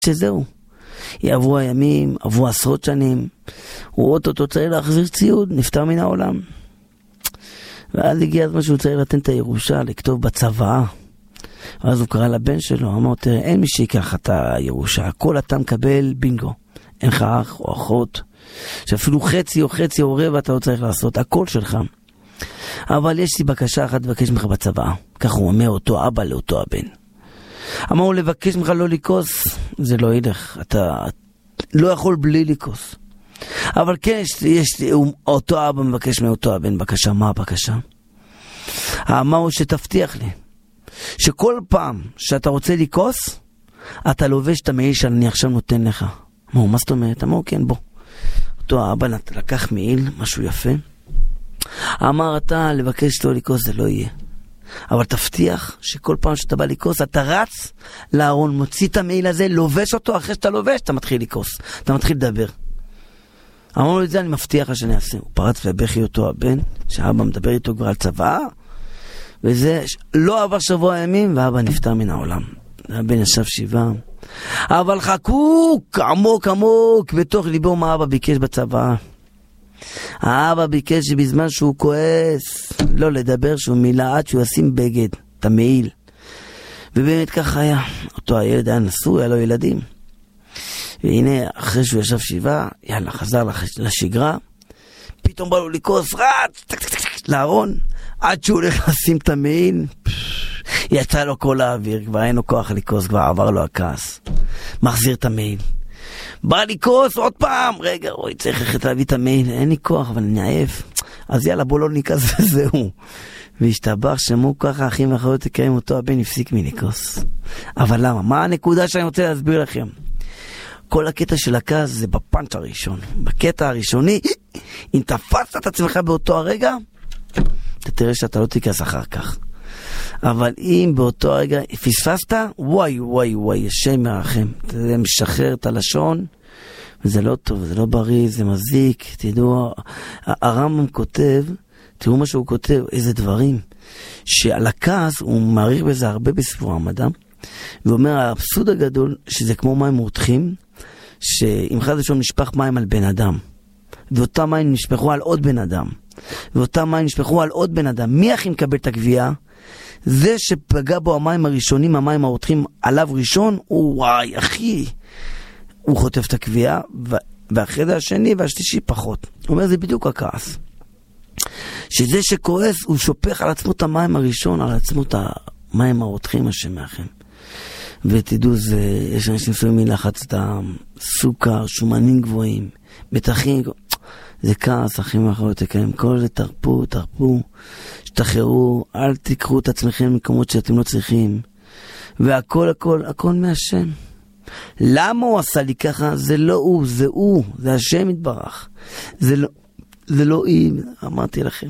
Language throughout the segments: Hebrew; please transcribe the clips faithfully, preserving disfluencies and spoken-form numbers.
שזהו. יעברו הימים, עברו עשרות שנים, הוא אותו צריך להחזיר ציוד, נפטר מן העולם. ואז הגיע הזמן שהוא צריך לתת את הירושה, לכתוב בצבא. ואז הוא קרא לבן שלו, אמר, תראה, אין מי שיקח את הירושה, הכל אתה מקבל בינגו. אין לך אח או אחות, שאפילו חצי או חצי או רבע אתה לא צריך לעשות, הכל שלך. אבל יש לי בקשה אחת לבקש ממך בצבא. כך הוא אומר אותו אבא לאותו הבן. אמר הוא לבקש ממך לא לקוס, זה לא ילך, אתה לא יכול בלי לקוס. אבל כן, יש, יש, אותו אבא מבקש מאותו הבן בקשה, מה הבקשה? אמר הוא שתבטיח לי, שכל פעם שאתה רוצה לקוס, אתה לובש את המעיל שאני עכשיו נותן לך. אמר, מה זאת אומרת? אמר, כן, בוא. אותו האבא לקח מעיל, משהו יפה. אמר, אתה לבקש לא לקוס, זה לא יהיה. אבל תבטיח שכל פעם שאתה בא לקוס, אתה רץ לארון, מוציא את המעיל הזה, לובש אותו, אחרי שאתה לובש, אתה מתחיל לקוס. אתה מתחיל לדבר. אמרו לו את זה, אני מבטיח לך שאני אעשה. הוא פרץ ובכי אותו הבן, שהאבא מדבר איתו כבר על צבא, וזה לא עבר שבוע ימים, והאבא נפטר מן העולם. הבן ישב שבעה. אבל חקוק, עמוק עמוק, בתוך ליבו מה אבא ביקש בצבא. האבא ביקש שבזמן שהוא כועס, לא לדבר שהוא מילה עד שהוא ישים בגד, את המעיל. ובאמת כך היה. אותו הילד היה נשוי, היה לו ילדים. והנה, אחרי שהוא ישב שבעה, יאללה, חזר לשגרה, פתאום בא לו לקוס, רץ, טק, טק, טק, לארון, עד שהוא הולך לשים את המעיל, יצא לו כל האוויר, כבר אין לו כוח לקוס, כבר עבר לו הכעס. מחזיר את המעיל. בא לקוס עוד פעם, רגע, אוי, צריך ללכת להביא את המעיל, אין לי כוח, אבל אני עייף. אז יאללה, בוא לא ניקס וזהו. והשתבח שמו ככה, אחים ואחרות יקרים אותו, הבן הפסיק מלקוס. אבל למה? מה הנקודה שאני רוצה להסביר לכם? כל הקטע של הכעס זה בפאנץ' הראשון. בקטע הראשוני, אם תפסת את עצמך באותו הרגע, אתה תראה שאתה לא תיכנס אחר כך. אבל אם באותו הרגע פספסת, וואי וואי וואי, השם מרחם. אתה משחרר את הלשון, וזה לא טוב, זה לא בריא, זה מזיק. תדעו, הרמב"ם כותב, תראו מה שהוא כותב, איזה דברים, שעל הכעס הוא מעריך בזה הרבה בספרו המדע, ואומר, האבסורד הגדול, שזה כמו מים מורתחים, שאם חד ושום נשפך מים על בן אדם, ואותם מים נשפכו על עוד בן אדם, ואותם מים נשפכו על עוד בן אדם, מי הכי מקבל את הגבייה? זה שפגע בו המים הראשונים, המים המורתחים עליו ראשון, הוא וואי, אחי, הוא חוטף את הגבייה, ואחרי זה השני והשלישי פחות. הוא אומר, זה בדיוק הכעס. שזה שכועס, הוא שופך על עצמו את המים הראשון, על עצמו את המים הרותחים השם מאחם. ותדעו, זה, יש אנשים שמים מלחץ דם, סוכר, שומנים גבוהים, מתחים, זה כעס, אחים ואחרות תקיים, כל זה תרפו, תרפו, שתחררו, אל תקחו את עצמכם למקומות שאתם לא צריכים, והכל, הכל, הכל מהשם. למה הוא עשה לי ככה? זה לא הוא, זה הוא, זה השם יתברך. זה לא, זה לא היא, אמרתי לכם.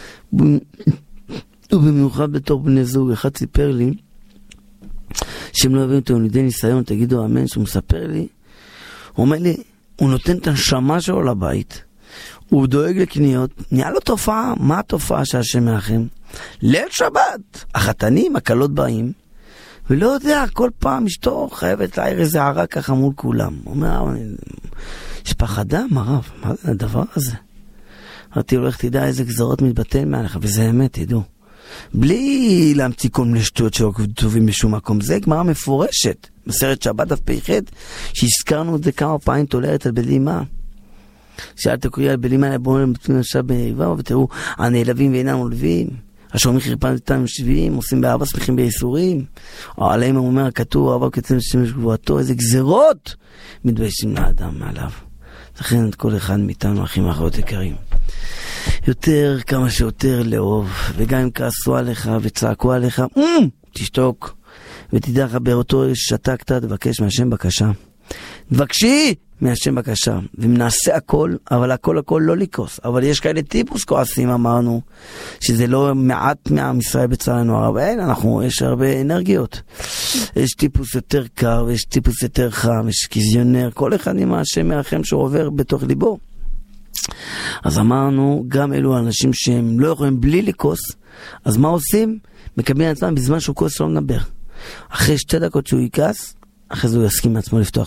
ובמיוחד בתור בני זוג, אחד סיפר לי, שהם לא הביאו אותו לידי ניסיון, תגידו אמן, שהוא מספר לי, הוא אומר לי, הוא נותן את הנשמה שלו לבית, הוא דואג לקניות, נהיה לו תופעה, מה התופעה שהשם מאחם? ליל שבת, החתנים, הקלות באים, ולא יודע, כל פעם אשתו חייבת להעיר איזה הערה ככה מול כולם. הוא אומר, יש פחד דם, הרב, מה זה הדבר הזה? אמרתי, הולך תדע איזה גזרות מתבטל מעליך, וזה אמת, תדעו. בלי להמציא כל מיני שטויות שלא כתובים בשום מקום. זה גמרא מפורשת. בסרט שבת דף פ"ח, שהזכרנו את זה כמה פעמים תולרת על בלימה. שאלת קוראים על בלימה לבוא לבטאים עכשיו ביריבה, ותראו, הנעלבים ואינם עולבים. השומעים חרפן איתם שביעים, עושים באהבה שמחים בייסורים. או עליהם הוא אומר, הכתוב, אהבה כצלם שמש גבוהתו, איזה גזרות מתביישים לאדם מעליו. לכן את כל אחד מאיתנו, אחים ואחיות יקרים. יותר, כמה שיותר לאהוב, וגם אם כעסו עליך וצעקו עליך, תשתוק, ותדע לך באותו שתקת, תבקש מהשם בקשה. תבקשי מהשם בקשה, ונעשה הכל, אבל הכל הכל לא לקוס. אבל יש כאלה טיפוס כועסים, אמרנו, שזה לא מעט מעם ישראל בצערנו הרב. אין, אנחנו, יש הרבה אנרגיות. יש טיפוס יותר קר, ויש טיפוס יותר חם, יש קיזיונר, כל אחד עם השם מרחם שעובר בתוך ליבו. אז אמרנו, גם אלו אנשים שהם לא יכולים בלי לקוס, אז מה עושים? מקבלים עצמם בזמן שהוא קוס לא מדבר. אחרי שתי דקות שהוא יקס, אחרי זה הוא יסכים לעצמו לפתוח